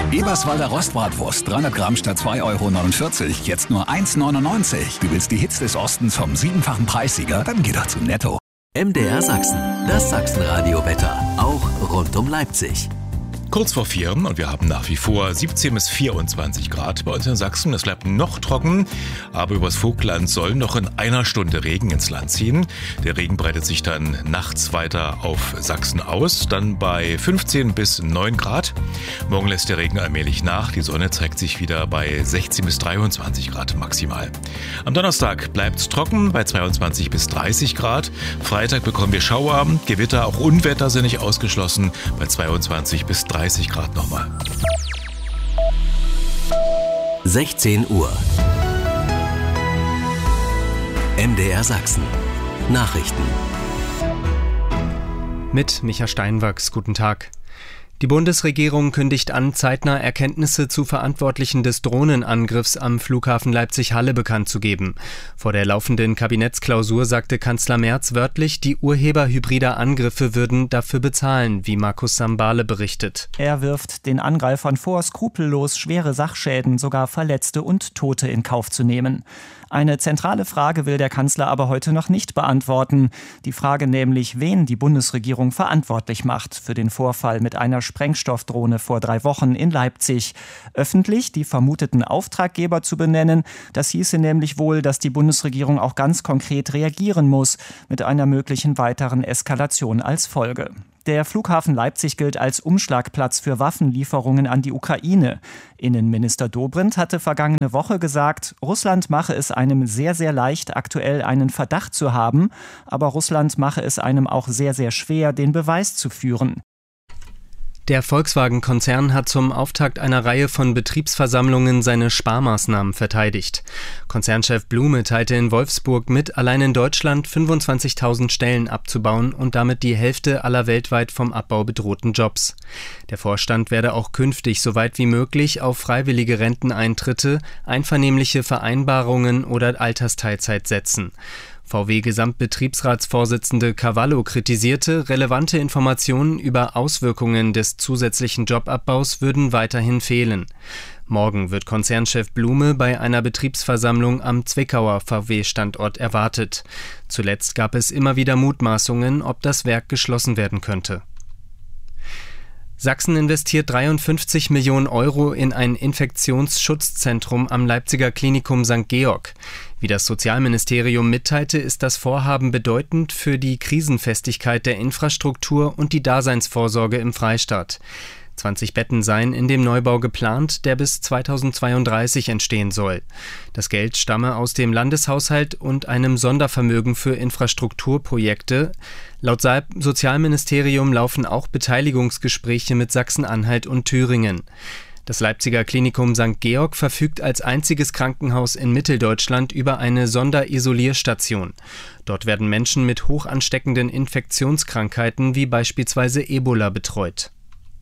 Eberswalder Rostbratwurst, 300 Gramm statt 2,49 €, jetzt nur 1,99 €. Du willst die Hits des Ostens vom 7-fachen Preissieger? Dann geh doch zu Netto. MDR Sachsen, das Sachsenradio-Wetter, auch rund um Leipzig. Kurz vor 4 und wir haben nach wie vor 17 bis 24 Grad bei uns in Sachsen. Es bleibt noch trocken, aber übers Vogtland soll noch in einer Stunde Regen ins Land ziehen. Der Regen breitet sich dann nachts weiter auf Sachsen aus, dann bei 15 bis 9 Grad. Morgen lässt der Regen allmählich nach. Die Sonne zeigt sich wieder bei 16 bis 23 Grad maximal. Am Donnerstag bleibt es trocken bei 22 bis 30 Grad. Freitag bekommen wir Schauer, Gewitter, auch Unwetter sind nicht ausgeschlossen bei 22 bis 30 Grad nochmal. 16 Uhr. MDR Sachsen. Nachrichten. Mit Micha Steinwachs, guten Tag. Die Bundesregierung kündigt an, zeitnah Erkenntnisse zu Verantwortlichen des Drohnenangriffs am Flughafen Leipzig-Halle bekannt zu geben. Vor der laufenden Kabinettsklausur sagte Kanzler Merz wörtlich, die Urheber hybrider Angriffe würden dafür bezahlen, wie Markus Sambale berichtet. Er wirft den Angreifern vor, skrupellos schwere Sachschäden, sogar Verletzte und Tote in Kauf zu nehmen. Eine zentrale Frage will der Kanzler aber heute noch nicht beantworten. Die Frage nämlich, wen die Bundesregierung verantwortlich macht für den Vorfall mit einer Sprengstoffdrohne vor 3 Wochen in Leipzig. Öffentlich die vermuteten Auftraggeber zu benennen, das hieße nämlich wohl, dass die Bundesregierung auch ganz konkret reagieren muss, mit einer möglichen weiteren Eskalation als Folge. Der Flughafen Leipzig gilt als Umschlagplatz für Waffenlieferungen an die Ukraine. Innenminister Dobrindt hatte vergangene Woche gesagt, Russland mache es einem sehr, sehr leicht, aktuell einen Verdacht zu haben, aber Russland mache es einem auch sehr, sehr schwer, den Beweis zu führen. Der Volkswagen-Konzern hat zum Auftakt einer Reihe von Betriebsversammlungen seine Sparmaßnahmen verteidigt. Konzernchef Blume teilte in Wolfsburg mit, allein in Deutschland 25.000 Stellen abzubauen und damit die Hälfte aller weltweit vom Abbau bedrohten Jobs. Der Vorstand werde auch künftig so weit wie möglich auf freiwillige Renteneintritte, einvernehmliche Vereinbarungen oder Altersteilzeit setzen. VW-Gesamtbetriebsratsvorsitzende Cavallo kritisierte, relevante Informationen über Auswirkungen des zusätzlichen Jobabbaus würden weiterhin fehlen. Morgen wird Konzernchef Blume bei einer Betriebsversammlung am Zwickauer VW-Standort erwartet. Zuletzt gab es immer wieder Mutmaßungen, ob das Werk geschlossen werden könnte. Sachsen investiert 53 Millionen € in ein Infektionsschutzzentrum am Leipziger Klinikum St. Georg. Wie das Sozialministerium mitteilte, ist das Vorhaben bedeutend für die Krisenfestigkeit der Infrastruktur und die Daseinsvorsorge im Freistaat. 20 Betten seien in dem Neubau geplant, der bis 2032 entstehen soll. Das Geld stamme aus dem Landeshaushalt und einem Sondervermögen für Infrastrukturprojekte. Laut Sozialministerium laufen auch Beteiligungsgespräche mit Sachsen-Anhalt und Thüringen. Das Leipziger Klinikum St. Georg verfügt als einziges Krankenhaus in Mitteldeutschland über eine Sonderisolierstation. Dort werden Menschen mit hoch ansteckenden Infektionskrankheiten wie beispielsweise Ebola betreut.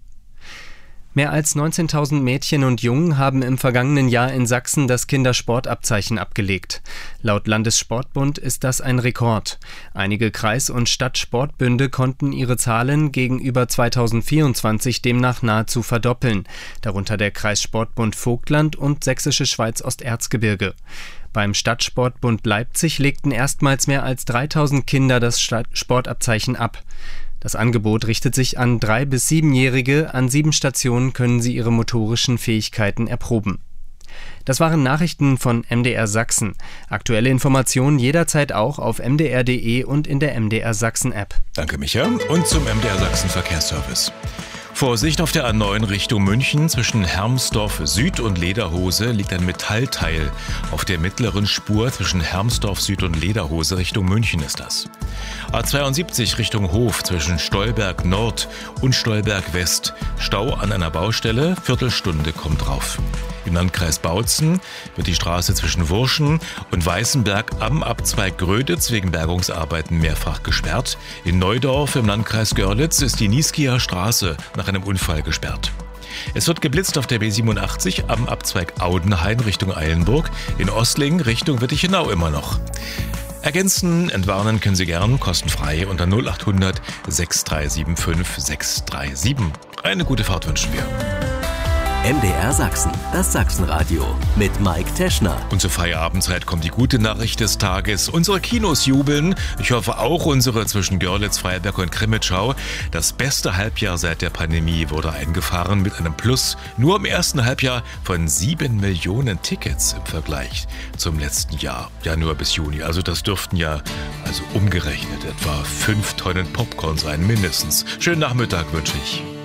Mehr als 19.000 Mädchen und Jungen haben im vergangenen Jahr in Sachsen das Kindersportabzeichen abgelegt. Laut Landessportbund ist das ein Rekord. Einige Kreis- und Stadtsportbünde konnten ihre Zahlen gegenüber 2024 demnach nahezu verdoppeln, darunter der Kreissportbund Vogtland und Sächsische Schweiz-Osterzgebirge. Beim Stadtsportbund Leipzig legten erstmals mehr als 3.000 Kinder das Sportabzeichen ab. Das Angebot richtet sich an 3- bis 7-Jährige. An 7 Stationen können sie ihre motorischen Fähigkeiten erproben. Das waren Nachrichten von MDR Sachsen. Aktuelle Informationen jederzeit auch auf mdr.de und in der MDR Sachsen App. Danke, Micha. Und zum MDR Sachsen Verkehrsservice. Vorsicht auf der A9 Richtung München. Zwischen Hermsdorf Süd und Lederhose liegt ein Metallteil. Auf der mittleren Spur zwischen Hermsdorf Süd und Lederhose Richtung München ist das. A72 Richtung Hof zwischen Stolberg Nord und Stolberg West. Stau an einer Baustelle, Viertelstunde kommt drauf. Im Landkreis Bautzen wird die Straße zwischen Wurschen und Weißenberg am Abzweig Gröditz wegen Bergungsarbeiten mehrfach gesperrt. In Neudorf im Landkreis Görlitz ist die Nieskieer Straße nach einem Unfall gesperrt. Es wird geblitzt auf der B87 am Abzweig Audenhain Richtung Eilenburg, in Ostling Richtung Wittichenau immer noch. Ergänzen, entwarnen können Sie gern, kostenfrei unter 0800 6375 637. Eine gute Fahrt wünschen wir. MDR Sachsen, das Sachsenradio mit Mike Teschner. Und zur Feierabendzeit kommt die gute Nachricht des Tages. Unsere Kinos jubeln. Ich hoffe auch unsere zwischen Görlitz, Freiberg und Krimitschau. Das beste Halbjahr seit der Pandemie wurde eingefahren mit einem Plus nur im ersten Halbjahr von 7 Millionen Tickets im Vergleich zum letzten Jahr. Januar bis Juni. Also das dürften ja, umgerechnet etwa 5 Tonnen Popcorn sein, mindestens. Schönen Nachmittag wünsche ich.